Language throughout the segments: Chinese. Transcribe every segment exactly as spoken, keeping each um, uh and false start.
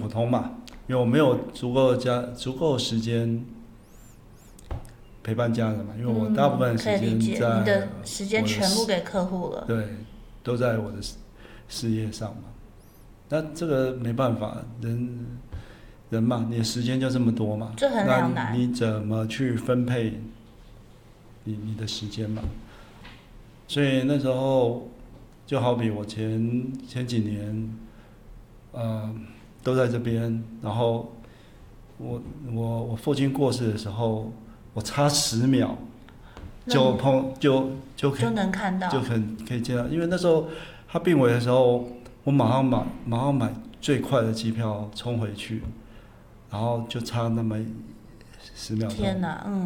通嘛，因为我没有足够家足够时间陪伴家人嘛，因为我大部分时间在、 嗯、你的时间全部给客户了， 对，都在我的事业上嘛。那这个没办法，人人嘛，你的时间就这么多嘛， 这很两难。 你怎么去分配你你的时间嘛？所以那时候就好比我前前几年，呃，都在这边，然后我我我父亲过世的时候，我差十秒就碰就就可以就能看到， 就可以可以见到，因为那时候他病危的时候，我马上买马上买最快的机票冲回去，然后就差那么十秒钟。 天哪，嗯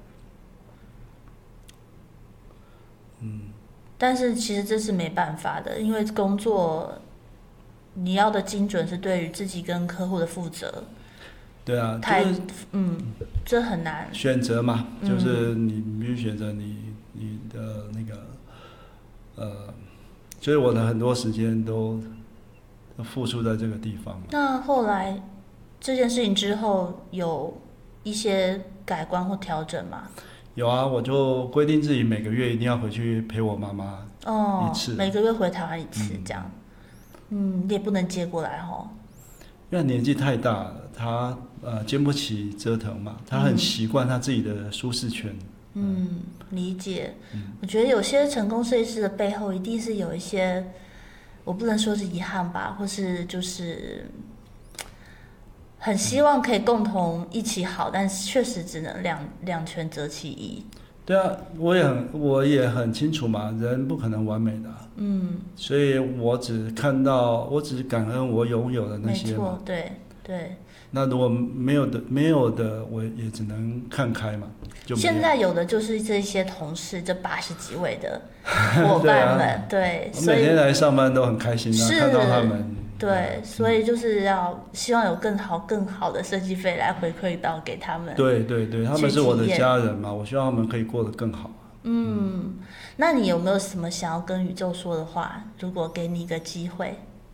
嗯。 但是其实这是没办法的，因为工作你要的精准是对于自己跟客户的负责。 对啊， 太、 就是、 嗯，这很难选择嘛， 嗯、 就是你必须选择你你的那个呃，所以我的很多时间都都付出在这个地方。 那后来这件事情之后有一些改观或调整吗？ 有啊，我就规定自己每个月一定要回去陪我妈妈一次、 哦，每个月回台湾一次这样。嗯，你也不能接过来齁。 因为年纪太大了，他呃经不起折腾嘛，他很习惯他自己的舒适圈。 嗯，嗯理解、 嗯。 我觉得有些成功设计师的背后一定是有一些，我不能说是遗憾吧，或是就是很希望可以共同一起好，但是确实只能两两全择其一。 对啊，我也很我也很清楚嘛，人不可能完美的、啊。 嗯。 所以我只看到，我只感恩我拥有的那些嘛。 没错，对对。 那如果没有的，没有的，我也只能看开嘛。就现在有的就是这些同事，这八十几位的伙伴们，对， 我每天来上班都很开心啊，看到他们。 对，所以就是要希望有更好、更好的设计费来回馈到给他们。 对对对，他们是我的家人嘛，我希望他们可以过得更好。 嗯，那你有没有什么想要跟宇宙说的话？如果给你一个机会，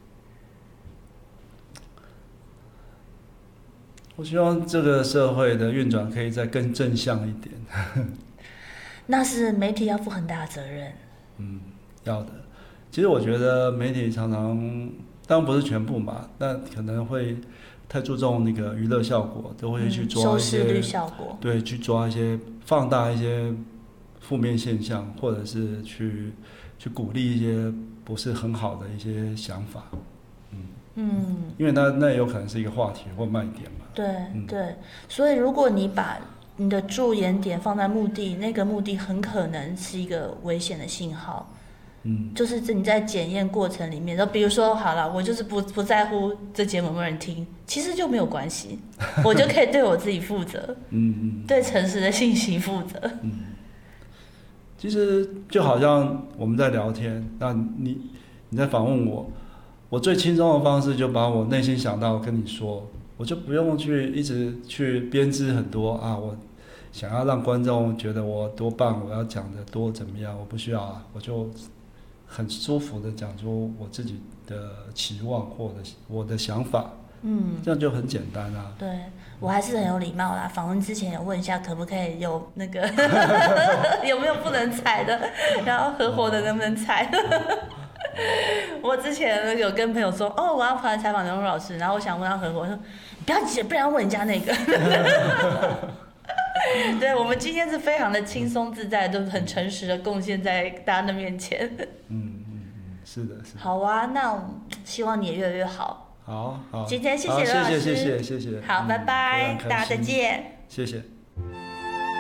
我希望这个社会的运转可以再更正向一点。 那是媒体要负很大的责任。 嗯，要的。其实我觉得媒体常常，当然不是全部嘛，但可能会太注重那个娱乐效果，都会去抓一些、嗯、收视率效果， 对，去抓一些放大一些负面现象，或者是去去鼓励一些不是很好的一些想法。嗯嗯，因为那那有可能是一个话题或卖点嘛。 对、嗯、对，所以如果你把你的着眼点放在目的，那个目的很可能是一个危险的信号。嗯，就是你在检验过程里面，就比如说好了，我就是不不在乎这节目有没有人听，其实就没有关系，我就可以对我自己负责，嗯嗯，对诚实的信息负责。嗯， 其实就好像我们在聊天，那你你在访问我，我最轻松的方式就把我内心想到跟你说，我就不用去一直去编织很多啊，我想要让观众觉得我多棒，我要讲的多怎么样，我不需要啊，我就很舒服的讲出我自己的期望或者我的想法，嗯，这样就很简单啊。 对，我还是很有礼貌啦。访问之前有问一下，可不可以有那个有没有不能踩的，然后合伙的能不能踩？我之前有跟朋友说，哦，我要跑来采访刘老师，然后我想问他合伙，我说你不要急，不然要问人家那个。对，我们今天是非常的轻松自在，都很诚实的贡献在大家的面前。 嗯嗯嗯，是的，是的。 好啊，那希望你也越来越好。 好好， 今天谢谢刘老师， 谢谢谢谢谢谢。 好，拜拜，大家再见。 谢谢。